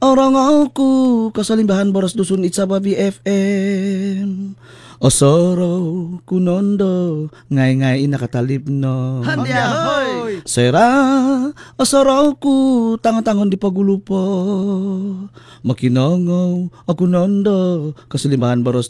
Orang aku kasalimbahan boros dusun Itsababi FM. Osoro kunondo ngai nakatalipno. Hanya hoy. Sera osoroku tangan-tangan di pagulupo. Makinongo aku nondo kasalimbahan boros